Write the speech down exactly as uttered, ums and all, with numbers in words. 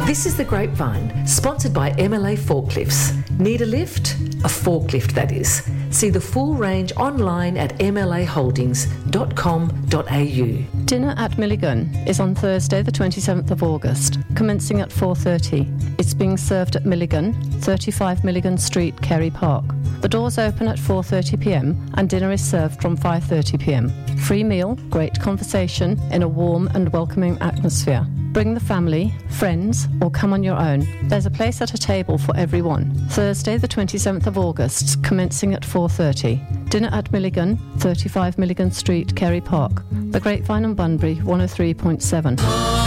This is The Grapevine, sponsored by M L A Forklifts. Need a lift? A forklift, that is. See the full range online at m l a holdings dot com dot a u. Dinner at Milligan is on Thursday the twenty-seventh of August, commencing at four thirty. It's being served at Milligan, thirty-five Milligan Street, Kerry Park. The doors open at four thirty p m and dinner is served from five thirty p m. Free meal, great conversation in a warm and welcoming atmosphere. Bring the family, friends, or come on your own. There's a place at a table for everyone. Thursday the twenty-seventh of August, commencing at four thirty. Dinner at Milligan, thirty-five Milligan Street, Kerry Park. The Grapevine and Bunbury, one oh three point seven.